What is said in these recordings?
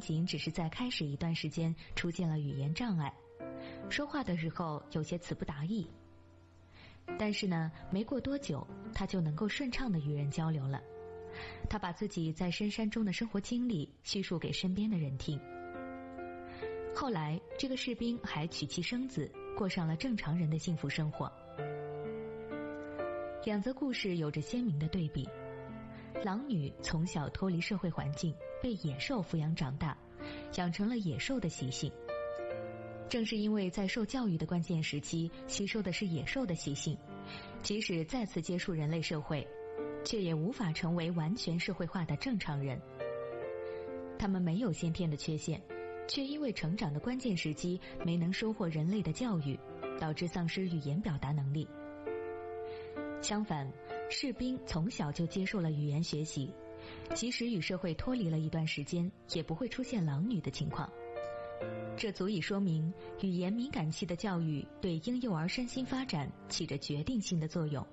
仅只是在开始一段时间出现了语言障碍，说话的时候有些词不达意。但是呢，没过多久，他就能够顺畅地与人交流了。他把自己在深山中的生活经历叙述给身边的人听。后来，这个士兵还娶妻生子，过上了正常人的幸福生活。两则故事有着鲜明的对比。狼女从小脱离社会环境，被野兽抚养长大，养成了野兽的习性。正是因为在受教育的关键时期吸收的是野兽的习性，即使再次接触人类社会，却也无法成为完全社会化的正常人。他们没有先天的缺陷，却因为成长的关键时期没能收获人类的教育，导致丧失语言表达能力。相反，士兵从小就接受了语言学习，即使与社会脱离了一段时间，也不会出现狼女的情况。这足以说明语言敏感期的教育对婴幼儿身心发展起着决定性的作用。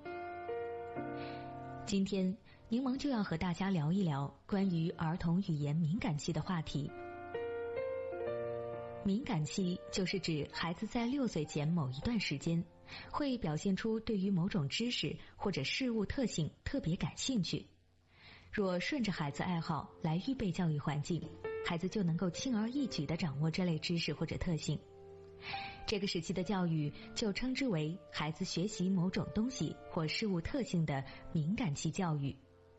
今天，柠檬就要和大家聊一聊关于儿童语言敏感期的话题。敏感期就是指孩子在6岁前某一段时间，会表现出对于某种知识或者事物特性特别感兴趣。若顺着孩子爱好来预备教育环境，孩子就能够轻而易举地掌握这类知识或者特性。这个时期的教育就称之为孩子学习某种东西或事物特性的敏感期教育。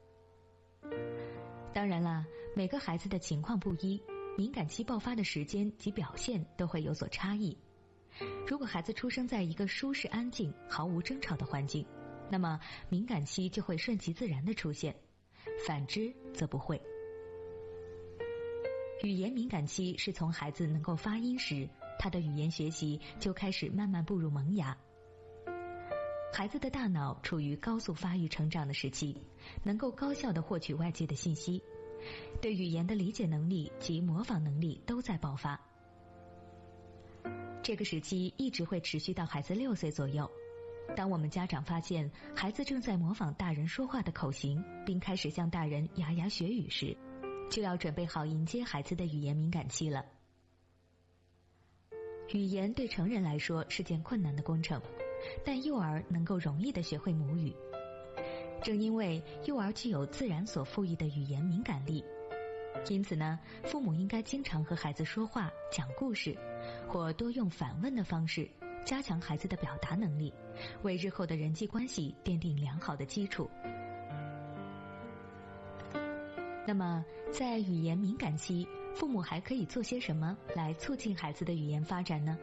当然啦，每个孩子的情况不一，敏感期爆发的时间及表现都会有所差异。如果孩子出生在一个舒适安静、毫无争吵的环境，那么敏感期就会顺其自然地出现，反之则不会。语言敏感期是从孩子能够发音时，他的语言学习就开始慢慢步入萌芽。孩子的大脑处于高速发育成长的时期，能够高效地获取外界的信息，对语言的理解能力及模仿能力都在爆发。这个时期一直会持续到孩子6岁左右。当我们家长发现孩子正在模仿大人说话的口型，并开始向大人牙牙学语时，就要准备好迎接孩子的语言敏感期了。语言对成人来说是件困难的工程，但幼儿能够容易地学会母语。正因为幼儿具有自然所赋予的语言敏感力，因此呢，父母应该经常和孩子说话、讲故事，或多用反问的方式，加强孩子的表达能力，为日后的人际关系奠定良好的基础。那么，在语言敏感期，父母还可以做些什么来促进孩子的语言发展呢？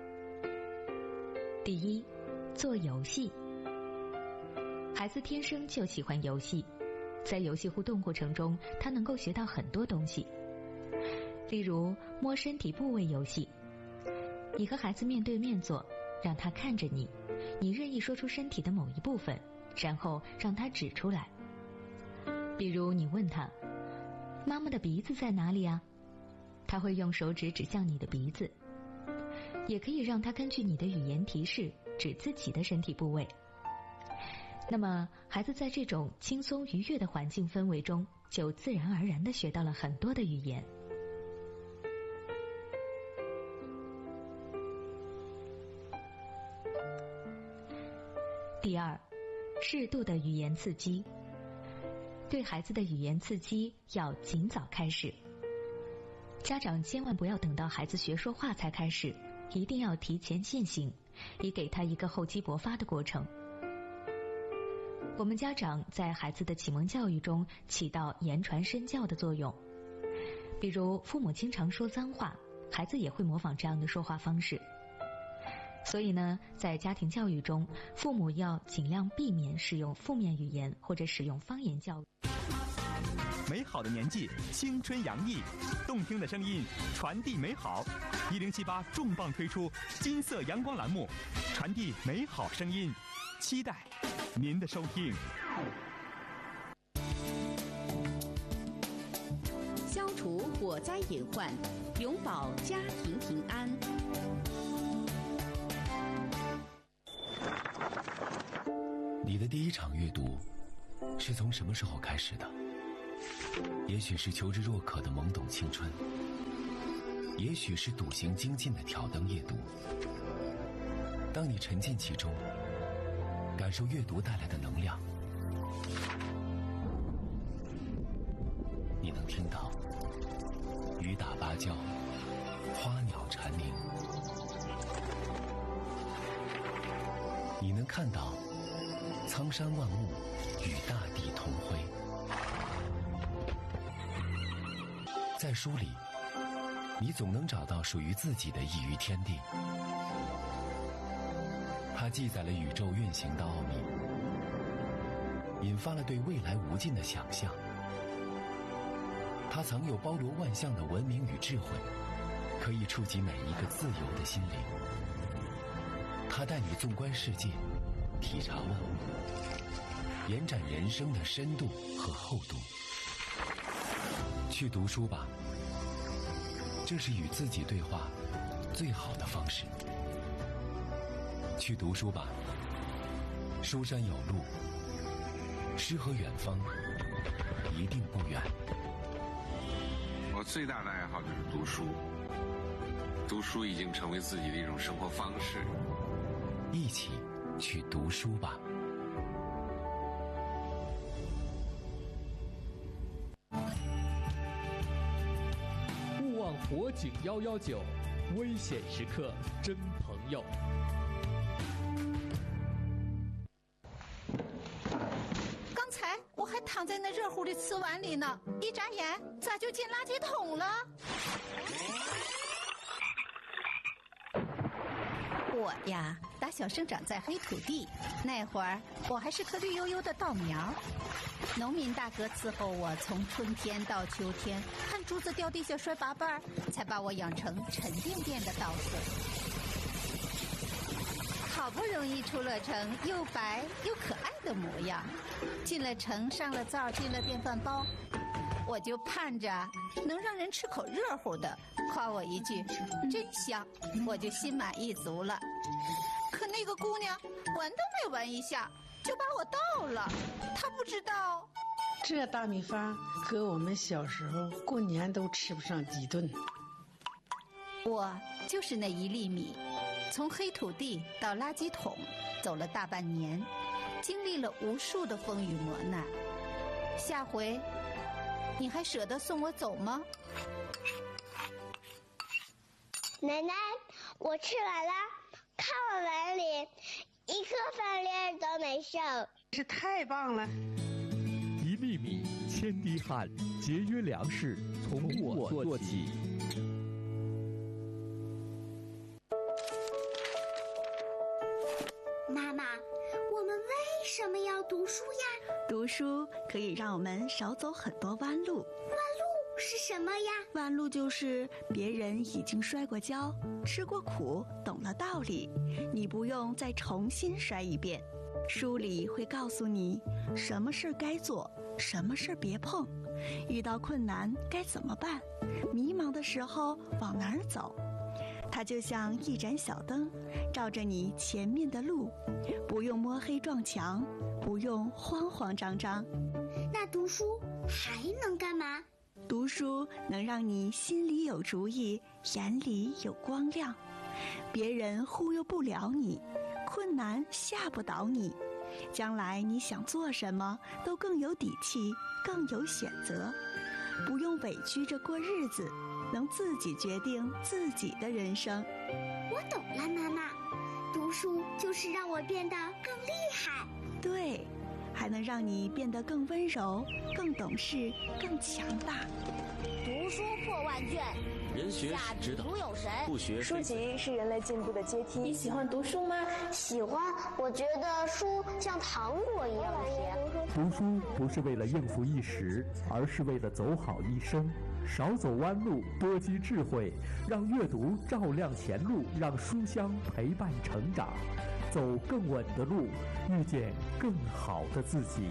第一，做游戏。孩子天生就喜欢游戏，在游戏互动过程中，他能够学到很多东西。例如摸身体部位游戏，你和孩子面对面坐，让他看着你，你任意说出身体的某一部分，然后让他指出来。比如你问他，妈妈的鼻子在哪里啊？他会用手指指向你的鼻子。也可以让他根据你的语言提示指自己的身体部位。那么孩子在这种轻松愉悦的环境氛围中，就自然而然地学到了很多的语言。第二，适度的语言刺激。对孩子的语言刺激要尽早开始。家长千万不要等到孩子学说话才开始，一定要提前现行，以给他一个厚积薄发的过程。我们家长在孩子的启蒙教育中起到言传身教的作用。比如父母经常说脏话，孩子也会模仿这样的说话方式。所以呢，在家庭教育中，父母要尽量避免使用负面语言或者使用方言教育。 美好的年纪，青春洋溢，动听的声音传递美好。1078重磅推出金色阳光栏目，传递美好声音，期待您的收听。 消除火灾隐患，永保家庭平安。 你的第一场阅读是从什么时候开始的？也许是求知若渴的懵懂青春， 也许是笃行精进的挑灯夜读。当你沉浸其中，感受阅读带来的能量，你能听到雨打芭蕉，花鸟蝉鸣，你能看到苍山万物与大地同辉。在书里，你总能找到属于自己的一隅天地。它记载了宇宙运行的奥秘，引发了对未来无尽的想象。它藏有包罗万象的文明与智慧，可以触及每一个自由的心灵。它带你纵观世界，体察万物，延展人生的深度和厚度。去读书吧，这是与自己对话最好的方式。去读书吧，书山有路，诗和远方一定不远。 我最大的爱好就是读书，读书已经成为自己的一种生活方式。 一起去读书吧。 勿忘火警119，危险时刻真朋友。 刚才我还躺在那热乎的瓷碗里呢，一眨眼咋就进垃圾桶了？我呀，打小生长在黑土地，那会儿我还是颗绿油油的稻苗。农民大哥伺候我从春天到秋天，看竹子掉地下摔八瓣，才把我养成沉甸甸的稻穗。好不容易出了城，又白又可爱的模样，进了城，上了灶，进了电饭煲，我就盼着能让人吃口热乎的，夸我一句真香，我就心满意足了。可那个姑娘闻都没闻一下就把我倒了，她不知道这大米饭和我们小时候过年都吃不上几顿。 我就是那一粒米，从黑土地到垃圾桶走了大半年，经历了无数的风雨磨难。下回你还舍得送我走吗？ 奶奶，我吃完了，看我碗里一颗饭粒都没剩。 这太棒了！ 一粒米，千滴汗，节约粮食，从我做起。 妈妈，我们为什么要读书呀？ 读书可以让我们少走很多弯路。 弯路是什么呀？ 弯路就是别人已经摔过跤，吃过苦，懂了道理，你不用再重新摔一遍。书里会告诉你什么事该做，什么事别碰，遇到困难该怎么办，迷茫的时候往哪儿走。它就像一盏小灯，照着你前面的路，不用摸黑撞墙，不用慌慌张张。 那读书还能干嘛？ 读书能让你心里有主意，眼里有光亮，别人忽悠不了你，困难吓不倒你，将来你想做什么都更有底气，更有选择，不用委屈着过日子，能自己决定自己的人生。 我懂了，妈妈，读书就是让我变得更厉害。 对，还能让你变得更温柔，更懂事，更强大。 读书破万卷， 人学是指导，不学书籍是人类进步的阶梯。 你喜欢读书吗？喜欢，我觉得书像糖果一样甜。 读书不是为了应付一时，而是为了走好一生。少走弯路，多积智慧，让阅读照亮前路，让书香陪伴成长，走更稳的路，遇见更好的自己。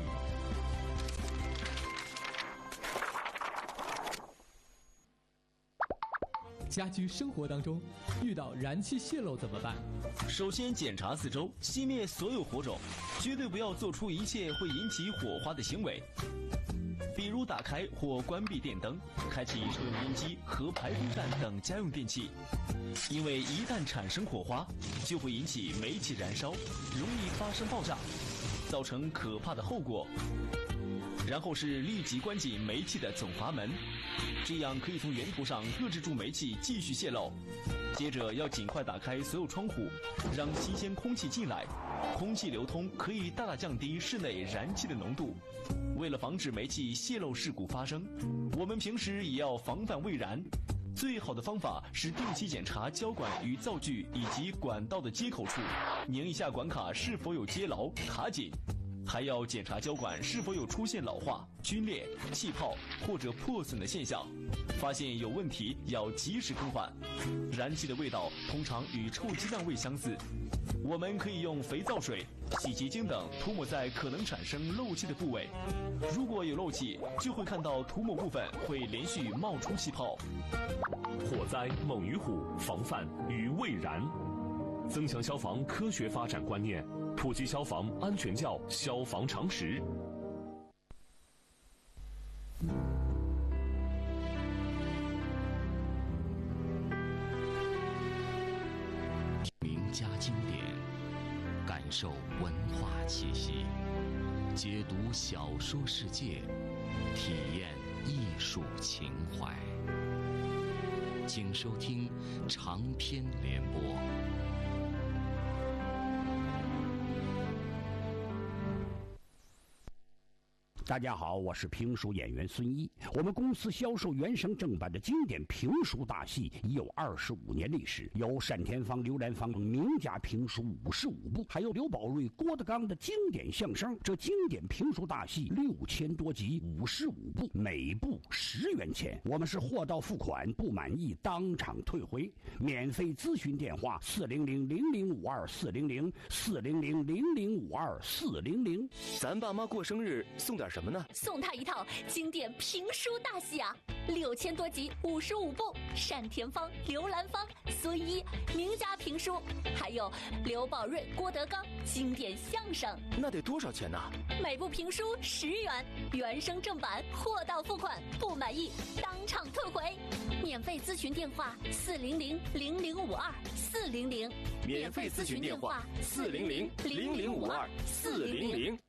家居生活当中遇到燃气泄漏怎么办？ 首先检查四周，熄灭所有火种，绝对不要做出一切会引起火花的行为，比如不打开或关闭电灯、开启抽油烟机和排风扇等家用电器，因为一旦产生火花，就会引起煤气燃烧，容易发生爆炸，造成可怕的后果。然后是立即关紧煤气的总阀门，这样可以从源头上遏制住煤气继续泄漏。接着要尽快打开所有窗户，让新鲜空气进来，空气流通可以大大降低室内燃气的浓度。为了防止煤气泄漏事故发生，我们平时也要防范未燃。最好的方法是定期检查胶管与灶具以及管道的接口处，拧一下管卡是否有接牢、卡紧。还要检查胶管是否有出现老化、皲裂、气泡或者破损的现象，发现有问题要及时更换。燃气的味道通常与臭鸡蛋味相似，我们可以用肥皂水、洗洁精等涂抹在可能产生漏气的部位。如果有漏气，就会看到涂抹部分会连续冒出气泡。 火灾猛于虎，防范于未然。增强消防科学发展观念，普及消防安全教消防常识。 名家经典，感受文化气息，解读小说世界，体验艺术情怀。请收听长篇联播。 大家好，我是评书演员孙一。我们公司销售原声正版的经典评书大戏已有25年历史，有单田芳、刘兰芳名家评书55部，还有刘宝瑞、郭德纲的经典相声。这经典评书大戏6000多集，55部，每部10元钱。我们是货到付款，不满意当场退回。免费咨询电话400-0052-400-400-0052-400。 咱爸妈过生日送点什么呢？ 送他一套经典评书大戏啊，6000多集，55部，单田芳、刘兰芳、孙一名家评书，还有刘宝瑞、郭德纲经典相声。 那得多少钱呢？ 每部评书10元，原声正版，货到付款，不满意当场退回。免费咨询电话400-0052-400。 免费咨询电话400-0052-400。